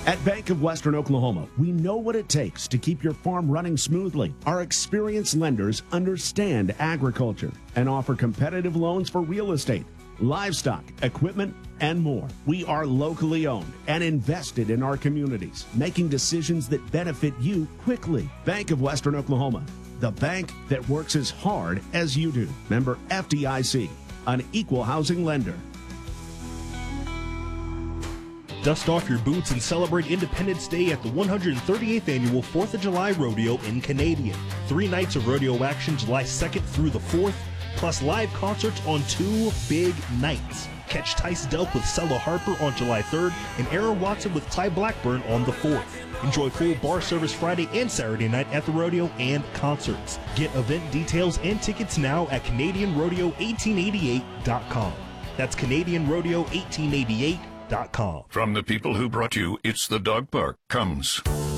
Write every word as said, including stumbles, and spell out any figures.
At Bank of Western Oklahoma, we know what it takes to keep your farm running smoothly. Our experienced lenders understand agriculture and offer competitive loans for real estate, livestock, equipment, and more. We are locally owned and invested in our communities, making decisions that benefit you quickly. Bank of Western Oklahoma, the bank that works as hard as you do. Member F D I C, an equal housing lender. Dust off your boots and celebrate Independence Day at the one hundred thirty-eighth Annual fourth of July Rodeo in Canadian. Three nights of rodeo action July second through the fourth, plus live concerts on two big nights. Catch Tice Delk with Sella Harper on July third and Aaron Watson with Ty Blackburn on the fourth. Enjoy full bar service Friday and Saturday night at the rodeo and concerts. Get event details and tickets now at Canadian Rodeo eighteen eighty-eight dot com. That's Canadian Rodeo eighteen eighty-eight dot com. From the people who brought you It's the Dog Park comes